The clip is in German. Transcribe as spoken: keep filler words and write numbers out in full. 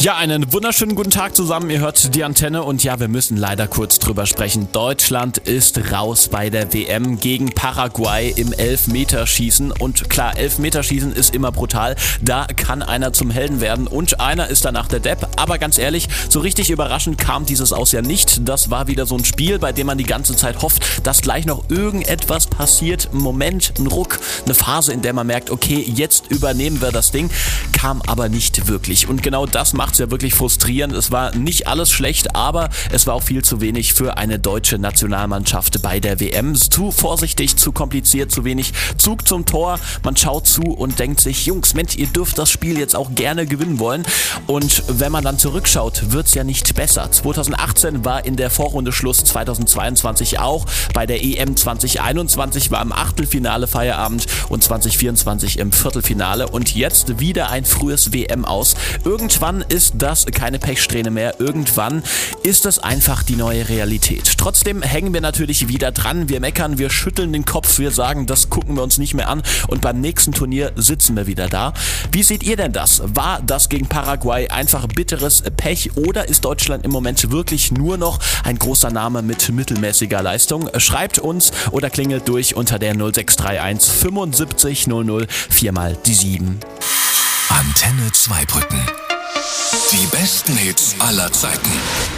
Ja, einen wunderschönen guten Tag zusammen. Ihr hört die Antenne und ja, wir müssen leider kurz drüber sprechen. Deutschland ist raus bei der W M gegen Paraguay im Elfmeterschießen. Und klar, Elfmeterschießen ist immer brutal. Da kann einer zum Helden werden und einer ist danach der Depp. Aber ganz ehrlich, so richtig überraschend kam dieses Aus ja nicht. Das war wieder so ein Spiel, bei dem man die ganze Zeit hofft, dass gleich noch irgendetwas passiert. Ein Moment, ein Ruck, eine Phase, in der man merkt, okay, jetzt übernehmen wir das Ding. Kam aber nicht wirklich. Und genau das macht es ja wirklich frustrierend. Es war nicht alles schlecht, aber es war auch viel zu wenig für eine deutsche Nationalmannschaft bei der W M. Zu vorsichtig, zu kompliziert, zu wenig Zug zum Tor. Man schaut zu und denkt sich, Jungs, Mensch, ihr dürft das Spiel jetzt auch gerne gewinnen wollen. Und wenn man dann zurückschaut, wird's ja nicht besser. zweitausendachtzehn war in der Vorrunde Schluss, zweitausendzweiundzwanzig auch. Bei der E M zweitausendeinundzwanzig war im Achtelfinale Feierabend und zweitausendvierundzwanzig im Viertelfinale. Und jetzt wieder ein frühes W M-Aus. Irgendwann ist das keine Pechsträhne mehr. Irgendwann ist es einfach die neue Realität. Trotzdem hängen wir natürlich wieder dran. Wir meckern, wir schütteln den Kopf, wir sagen, das gucken wir uns nicht mehr an. Und beim nächsten Turnier sitzen wir wieder da. Wie seht ihr denn das? War das gegen Paraguay einfach bitteres Pech oder ist Deutschland im Moment wirklich nur noch ein großer Name mit mittelmäßiger Leistung? Schreibt uns oder klingelt durch unter der null sechs drei eins fünfundsiebzig null null viermal die sieben. Antenne Zweibrücken. Die besten Hits aller Zeiten.